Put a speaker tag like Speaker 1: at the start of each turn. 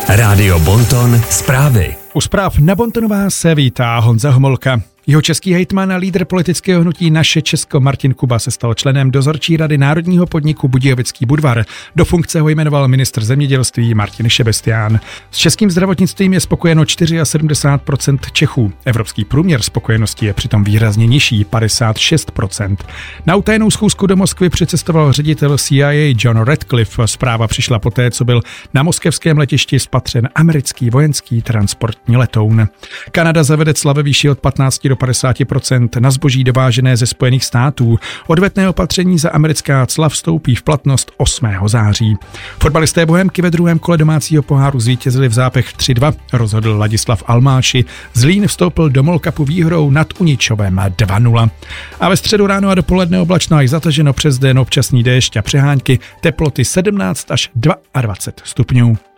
Speaker 1: Rádio Bonton zprávy.
Speaker 2: U zpráv na Bontonu vás se vítá Honza Homolka. Jeho český hejtman a lídr politického hnutí Naše Česko Martin Kuba se stal členem dozorčí rady národního podniku Budějovický Budvar. Do funkce ho jmenoval ministr zemědělství Martin Šebestián. S českým zdravotnictvím je spokojeno 74% Čechů. Evropský průměr spokojenosti je přitom výrazně nižší, 56%. Na utajenou schůzku do Moskvy přicestoval ředitel CIA John Ratcliffe. Zpráva přišla poté, co byl na moskevském letišti spatřen americký vojenský transportní letoun. Kanada zavede cla ve výši od 15 do 50% na zboží dovážené ze Spojených států. Odvetné opatření za americká cla vstoupí v platnost 8. září. Fotbalisté Bohemky ve druhém kole domácího poháru zvítězili v zápech 3-2, rozhodl Ladislav Almáši. Zlín vstoupil do MOL Cupu výhrou nad Uničovem 2-0. A ve středu ráno a dopoledne oblačno až zataženo, přes den občasný déšť a přehánky, teploty 17 až 22 stupňů.